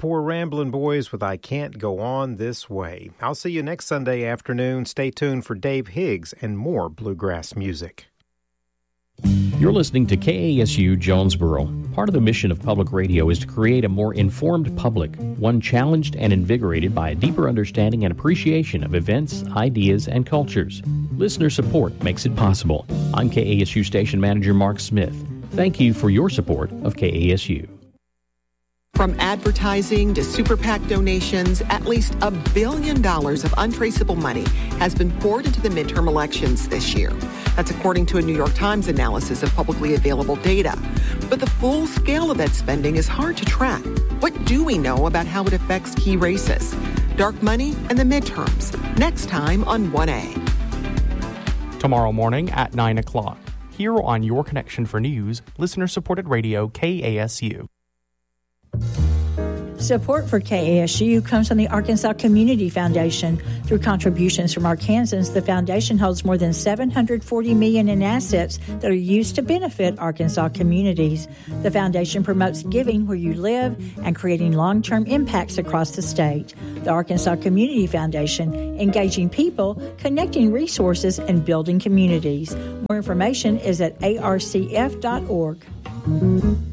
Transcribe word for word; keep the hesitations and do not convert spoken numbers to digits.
Poor Ramblin' Boys with I Can't Go On This Way. I'll see you next Sunday afternoon. Stay tuned for Dave Higgs and more bluegrass music. You're listening to K A S U Jonesboro. Part of the mission of public radio is to create a more informed public, one challenged and invigorated by a deeper understanding and appreciation of events, ideas, and cultures. Listener support makes it possible. I'm K A S U Station Manager Mark Smith. Thank you for your support of K A S U. From advertising to super PAC donations, at least a billion dollars of untraceable money has been poured into the midterm elections this year. That's according to a New York Times analysis of publicly available data. But the full scale of that spending is hard to track. What do we know about how it affects key races? Dark money and the midterms. Next time on one A. Tomorrow morning at nine o'clock. Here on Your Connection for News, listener-supported radio K A S U. Support for K A S U comes from the Arkansas Community Foundation. Through contributions from Arkansans, the foundation holds more than seven hundred forty million dollars in assets that are used to benefit Arkansas communities. The foundation promotes giving where you live and creating long-term impacts across the state. The Arkansas Community Foundation, engaging people, connecting resources, and building communities. More information is at A R C F dot org.